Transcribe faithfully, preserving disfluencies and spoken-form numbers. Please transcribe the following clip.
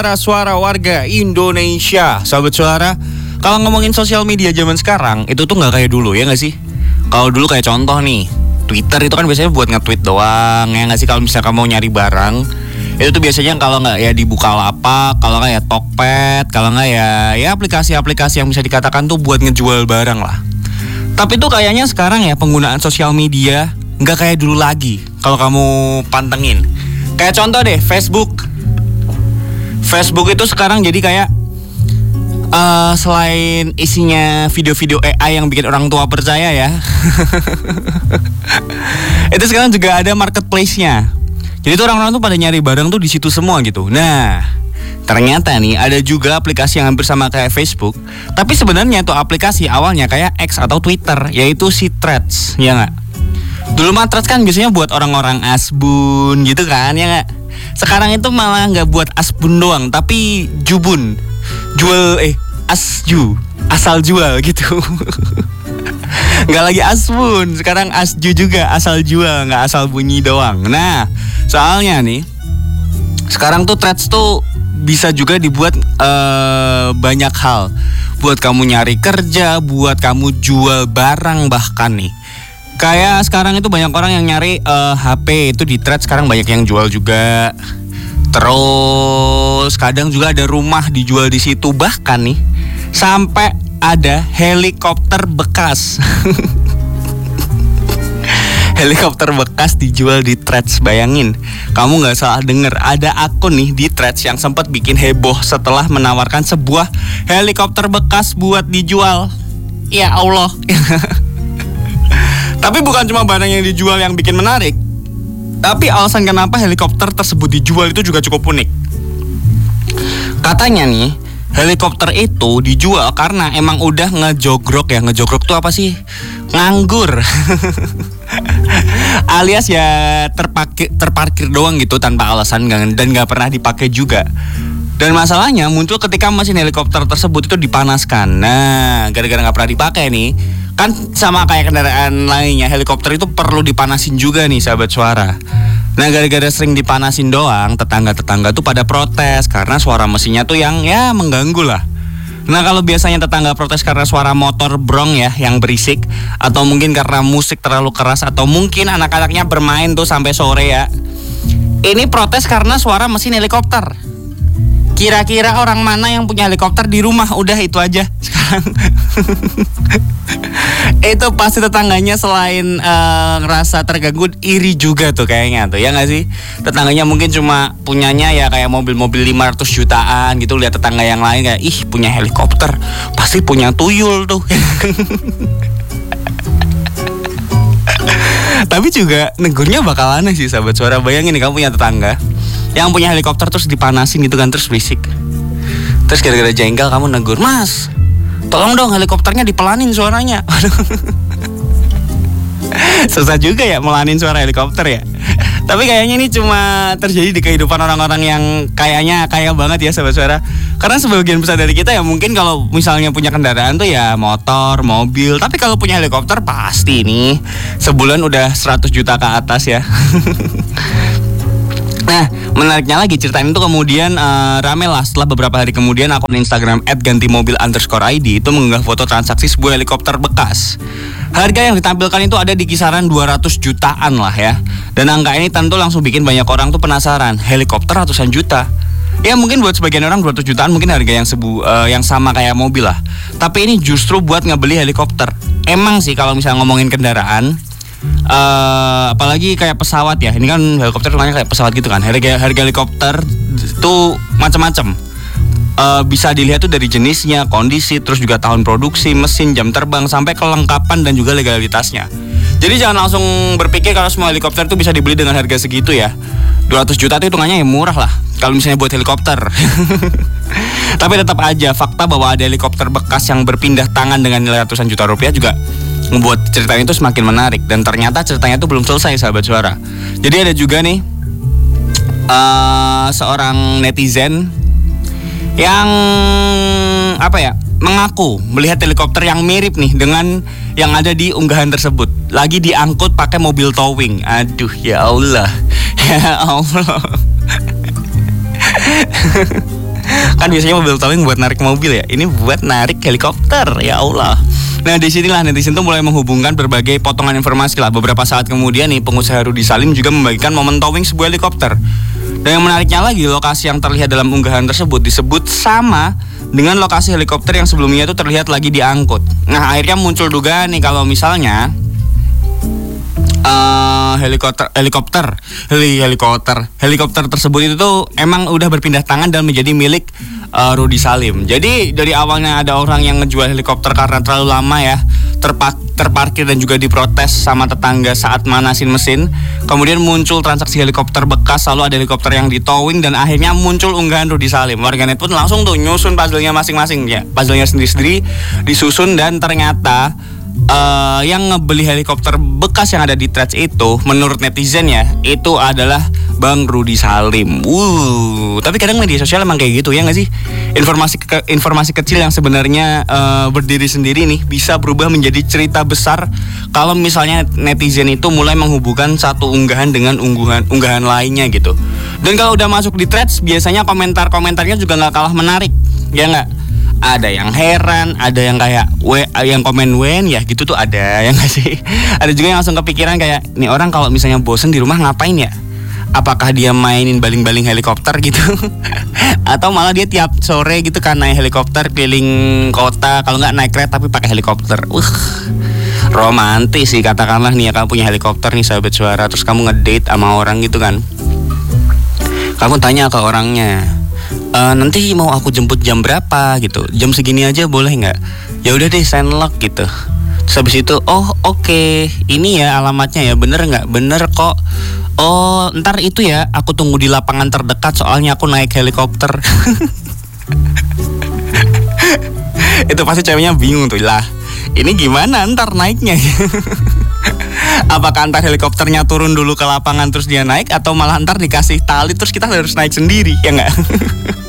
Suara warga Indonesia. Sahabat suara, kalau ngomongin sosial media zaman sekarang, itu tuh gak kayak dulu, ya gak sih? Kalau dulu kayak contoh nih, Twitter itu kan biasanya buat nge-tweet doang, ya gak sih? Kalau misalnya kamu mau nyari barang, itu tuh biasanya kalau nggak ya di Bukalapak, kalau nggak ya Tokped, kalau nggak ya ya aplikasi-aplikasi yang bisa dikatakan tuh buat ngejual barang lah. Tapi tuh kayaknya sekarang ya penggunaan sosial media nggak kayak dulu lagi. Kalau kamu pantengin, kayak contoh deh Facebook. Facebook itu sekarang jadi kayak uh, selain isinya video-video A I yang bikin orang tua percaya ya, itu sekarang juga ada marketplace-nya. Jadi tuh orang-orang tuh pada nyari barang tuh di situ semua gitu. Nah, ternyata nih ada juga aplikasi yang hampir sama kayak Facebook, tapi sebenarnya tuh aplikasi awalnya kayak X atau Twitter, yaitu si Threads, ya nggak? Dulu mah Threads kan biasanya buat orang-orang asbun gitu kan, ya nggak? Sekarang itu malah nggak buat asbun doang, tapi jubun, jual eh asju, asal jual gitu. Nggak lagi asbun, sekarang asju juga, asal jual, nggak asal bunyi doang. Nah, soalnya nih, sekarang tuh Threads tuh bisa juga dibuat uh, banyak hal. Buat kamu nyari kerja, buat kamu jual barang bahkan nih. Kayak sekarang itu banyak orang yang nyari uh, H P itu di Threads, sekarang banyak yang jual juga. Terus kadang juga ada rumah dijual di situ, bahkan nih sampai ada helikopter bekas. Helikopter bekas dijual di Threads, bayangin. Kamu gak salah denger, ada akun nih di Threads yang sempat bikin heboh setelah menawarkan sebuah helikopter bekas buat dijual. Ya Allah. Tapi bukan cuma barang yang dijual yang bikin menarik, tapi alasan kenapa helikopter tersebut dijual itu juga cukup unik. Katanya nih, helikopter itu dijual karena emang udah ngejogrok ya. Ngejogrok tuh apa sih? Nganggur. Alias ya terparkir, terparkir doang gitu tanpa alasan dan gak pernah dipakai juga. Dan masalahnya muncul ketika mesin helikopter tersebut itu dipanaskan. Nah, gara-gara gak pernah dipakai nih, kan sama kayak kendaraan lainnya, helikopter itu perlu dipanasin juga nih sahabat suara. Nah, gara-gara sering dipanasin doang, tetangga-tetangga tuh pada protes karena suara mesinnya tuh yang ya mengganggu lah. Nah, kalau biasanya tetangga protes karena suara motor brong ya yang berisik, atau mungkin karena musik terlalu keras, atau mungkin anak-anaknya bermain tuh sampai sore ya. Ini protes karena suara mesin helikopter. Kira-kira orang mana yang punya helikopter di rumah? Udah itu aja sekarang. Itu pasti tetangganya selain uh, ngerasa terganggu, iri juga tuh kayaknya tuh, ya nggak sih? Tetangganya mungkin cuma punyanya ya kayak mobil-mobil lima ratus jutaan gitu, lihat tetangga yang lain kayak ih punya helikopter, pasti punya tuyul tuh. Tapi juga negurnya bakal aneh sih sahabat suara. Bayangin nih kamu punya tetangga yang punya helikopter terus dipanasin gitu kan, terus berisik. Terus gara-gara jengkel kamu negur, "Mas, tolong dong helikopternya dipelanin suaranya." Susah juga ya melanin suara helikopter ya. Tapi kayaknya ini cuma terjadi di kehidupan orang-orang yang kayaknya kaya banget ya sahabat suara. Karena sebagian besar dari kita ya mungkin kalau misalnya punya kendaraan tuh ya motor, mobil. Tapi kalau punya helikopter pasti nih sebulan udah seratus juta ke atas ya. Nah, menariknya lagi cerita ini tuh kemudian uh, rame lah setelah beberapa hari kemudian akun Instagram et ganti mobil underscore i d itu mengunggah foto transaksi sebuah helikopter bekas. Harga yang ditampilkan itu ada di kisaran dua ratus jutaan lah ya. Dan angka ini tentu langsung bikin banyak orang tuh penasaran, helikopter ratusan juta. Ya mungkin buat sebagian orang dua ratus jutaan mungkin harga yang sebu, uh, yang sama kayak mobil lah. Tapi ini justru buat ngebeli helikopter. Emang sih kalau misalnya ngomongin kendaraan, Uh, apalagi kayak pesawat ya, ini kan helikopter namanya kayak pesawat gitu kan. Harga harga helikopter itu macam-macam. Uh, bisa dilihat tuh dari jenisnya, kondisi, terus juga tahun produksi, mesin, jam terbang, sampai kelengkapan dan juga legalitasnya. Jadi jangan langsung berpikir kalau semua helikopter itu bisa dibeli dengan harga segitu ya. dua ratus juta itu hitungannya ya murah lah kalau misalnya buat helikopter. Tapi tetap aja fakta bahwa ada helikopter bekas yang berpindah tangan dengan nilai ratusan juta rupiah juga membuat cerita itu semakin menarik. Dan ternyata ceritanya itu belum selesai sahabat suara. Jadi ada juga nih uh, seorang netizen yang apa ya, mengaku melihat helikopter yang mirip nih dengan yang ada di unggahan tersebut, lagi diangkut pakai mobil towing. Aduh ya Allah. Ya Allah. Kan biasanya mobil towing buat narik mobil ya, ini buat narik helikopter, ya Allah. Nah disinilah netizen tuh mulai menghubungkan berbagai potongan informasi lah. Beberapa saat kemudian nih pengusaha Rudy Salim juga membagikan momen towing sebuah helikopter. Dan yang menariknya lagi, lokasi yang terlihat dalam unggahan tersebut disebut sama dengan lokasi helikopter yang sebelumnya itu terlihat lagi diangkut. Nah akhirnya muncul dugaan nih kalau misalnya uh, helikopter helikopter heli, helikopter helikopter tersebut itu tuh emang udah berpindah tangan dan menjadi milik uh, Rudy Salim. Jadi dari awalnya ada orang yang ngejual helikopter karena terlalu lama ya, terpak terparkir dan juga diprotes sama tetangga saat manasin mesin. Kemudian muncul transaksi helikopter bekas, lalu ada helikopter yang ditowing, dan akhirnya muncul unggahan Rudy Salim. Warganet pun langsung tuh nyusun puzzle-nya masing-masing ya, puzzle-nya sendiri-sendiri disusun, dan ternyata uh, yang ngebeli helikopter bekas yang ada di threads itu, menurut netizen ya, itu adalah Bang Rudy Salim. Wuh, tapi kadang media sosial emang kayak gitu ya nggak sih? Informasi ke, informasi kecil yang sebenarnya uh, berdiri sendiri nih bisa berubah menjadi cerita besar kalau misalnya netizen itu mulai menghubungkan satu unggahan dengan unggahan unggahan lainnya gitu. Dan kalau udah masuk di threads, biasanya komentar-komentarnya juga nggak kalah menarik, ya nggak? Ada yang heran, ada yang kayak we, yang komen wen ya gitu tuh ada, ya nggak sih? Ada juga yang langsung kepikiran kayak, nih orang kalau misalnya bosen di rumah ngapain ya? Apakah dia mainin baling-baling helikopter gitu? Atau malah dia tiap sore gitu kan naik helikopter keliling kota, kalau nggak naik kereta tapi pakai helikopter. Uh, romantis sih katakanlah nih ya, kamu punya helikopter nih sahabat suara, terus kamu ngedate sama orang gitu kan. Kamu tanya ke orangnya, e, nanti mau aku jemput jam berapa gitu, jam segini aja boleh nggak? Ya udah deh, send lock gitu. Terus habis itu, oh oke, okay. Ini ya alamatnya ya, bener nggak? Bener kok. Oh ntar itu ya, aku tunggu di lapangan terdekat soalnya aku naik helikopter. Itu pasti ceweknya bingung tuh lah. Ini gimana ntar naiknya? Apakah ntar helikopternya turun dulu ke lapangan terus dia naik, atau malah ntar dikasih tali terus kita harus naik sendiri, ya nggak?